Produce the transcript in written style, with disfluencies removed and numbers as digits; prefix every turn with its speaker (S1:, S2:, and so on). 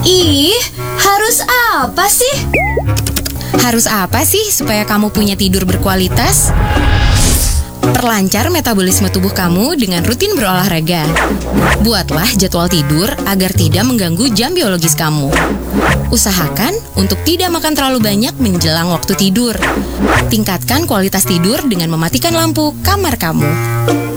S1: Ih, harus apa sih?
S2: Harus apa sih supaya kamu punya tidur berkualitas? Perlancar metabolisme tubuh kamu dengan rutin berolahraga. Buatlah jadwal tidur agar tidak mengganggu jam biologis kamu. Usahakan untuk tidak makan terlalu banyak menjelang waktu tidur. Tingkatkan kualitas tidur dengan mematikan lampu kamar kamu.